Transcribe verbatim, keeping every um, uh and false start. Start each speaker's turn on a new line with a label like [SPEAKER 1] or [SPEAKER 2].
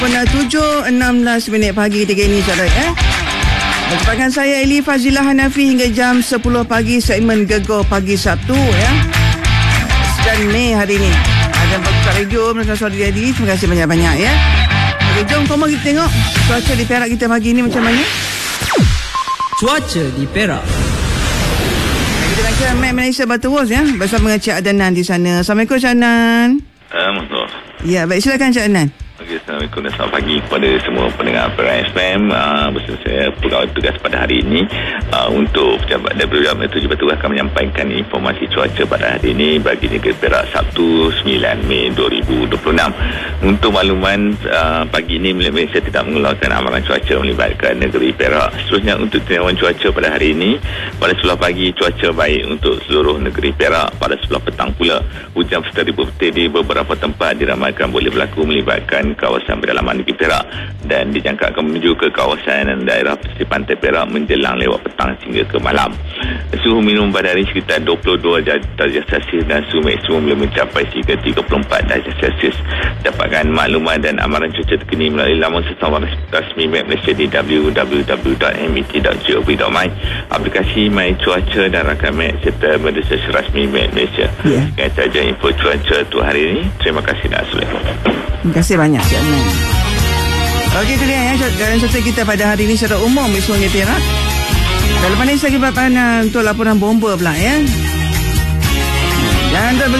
[SPEAKER 1] tujuh enam belas minit pagi tiga ini saudara ya. Bertepakan saya Eli Fazilah Hanafi hingga jam sepuluh pagi, segmen Gegar Pagi Sabtu ya. sembilan Mei hari ini. Ada buka radio bersama Suara Jadi. Terima kasih banyak-banyak ya. Okey, jom koma kita tengok cuaca di Perak kita pagi ini macam mana.
[SPEAKER 2] Cuaca di Perak.
[SPEAKER 1] Kita nak kira Map Malaysia Batu Ros ya, bersama dengan Cik Adnan di sana. Assalamualaikum Cik Adnan.
[SPEAKER 3] Assalamualaikum.
[SPEAKER 1] Ya, baik, silakan Cik Adnan.
[SPEAKER 3] Okay, Assalamualaikum dan selamat pagi kepada semua pendengar Perak F M. Uh, bersama saya pegawai tugas pada hari ini uh, untuk pejabat W W tujuh Batu akan menyampaikan informasi cuaca pada hari ini bagi negeri Perak Sabtu sembilan Mei dua ribu dua puluh enam. Untuk makluman, uh, pagi ini Malaysia tidak mengeluarkan amaran cuaca melibatkan negeri Perak. Seterusnya untuk tinjauan cuaca pada hari ini, pada sebelah pagi cuaca baik untuk seluruh negeri Perak. Pada sebelah petang pula hujan serta ribu petir di beberapa tempat diramaikan boleh berlaku melibatkan kawasan pedalaman negeri Perak dan dijangka akan menuju ke kawasan daerah pesisir pantai Perak menjelang lewat petang hingga ke malam. Suhu minimum pada hari sekitar dua puluh dua darjah Celsius dan suhu maksimum boleh mencapai hingga tiga puluh empat darjah Celsius. Dapatkan maklumat dan amaran cuaca terkini melalui laman sesama rasmi Met Malaysia di w w w dot m e t dot gov dot my, aplikasi My Cuaca dan rakan Met serta media sosial rasmi Met Malaysia.
[SPEAKER 1] Ya.
[SPEAKER 3] Sekian sahaja info cuaca untuk hari ini. Terima kasih dan Assalamualaikum.
[SPEAKER 1] Terima kasih banyak Cik Adnan. Okey, itu dia ya keadaan cuaca kita pada hari ini secara umum di seluruh Perak. Dan lepas ni saya bagi untuk laporan bomba pula ya. Jangan